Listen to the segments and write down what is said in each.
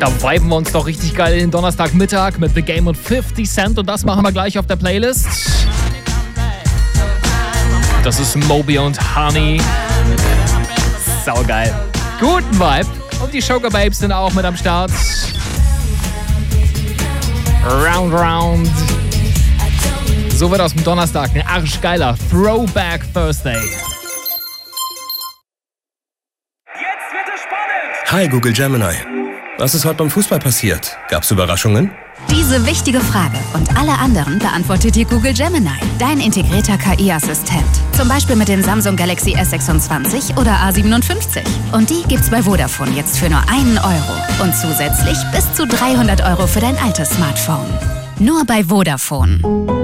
Da viben wir uns doch richtig geil in den Donnerstagmittag mit The Game und 50 Cent und das machen wir gleich auf der Playlist. Das ist Moby und Honey. Saugeil. Guten Vibe. Und die Sugar Babes sind auch mit am Start. Round, round. So wird aus dem Donnerstag ein arschgeiler Throwback Thursday. Jetzt wird es spannend! Hi Google Gemini. Was ist heute beim Fußball passiert? Gab's Überraschungen? Diese wichtige Frage und alle anderen beantwortet dir Google Gemini, dein integrierter KI-Assistent. Zum Beispiel mit den Samsung Galaxy S26 oder A57. Und die gibt's bei Vodafone jetzt für nur 1 Euro. Und zusätzlich bis zu 300 Euro für dein altes Smartphone. Nur bei Vodafone.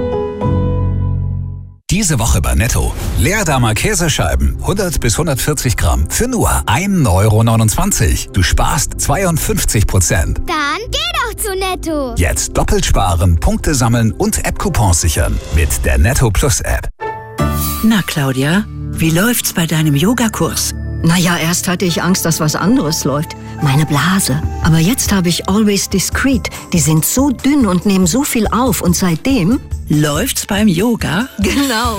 Diese Woche bei Netto. Leerdammer Käsescheiben, 100 bis 140 Gramm, für nur 1,29 €. Du sparst 52%. Dann geh doch zu Netto. Jetzt doppelt sparen, Punkte sammeln und App-Coupons sichern mit der Netto Plus App. Na Claudia, wie läuft's bei deinem Yogakurs? Naja, erst hatte ich Angst, dass was anderes läuft. Meine Blase. Aber jetzt habe ich Always Discreet. Die sind so dünn und nehmen so viel auf. Und seitdem... Läuft's beim Yoga? Genau.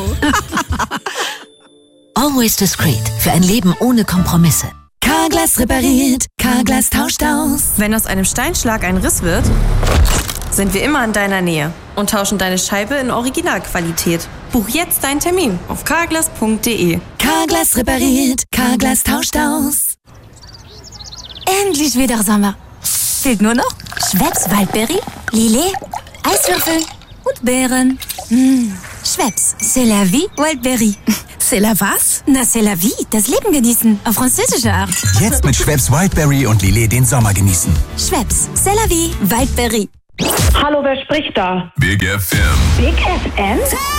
Always Discreet. Für ein Leben ohne Kompromisse. Carglass repariert. Carglass tauscht aus. Wenn aus einem Steinschlag ein Riss wird, sind wir immer in deiner Nähe und tauschen deine Scheibe in Originalqualität. Buch jetzt deinen Termin auf carglass.de. Carglass repariert. Carglass tauscht aus. Endlich wieder Sommer. Fehlt nur noch Schweppes Waldberry, Lillet, Eiswürfel und Beeren. Schweppes, c'est la vie, Waldberry. C'est la was? Na, c'est la vie, das Leben genießen, auf französische Art. Jetzt mit Schweppes Wildberry und Lillet den Sommer genießen. Schweppes, c'est la vie, Waldberry. Hallo, wer spricht da? Big FM. Big FM?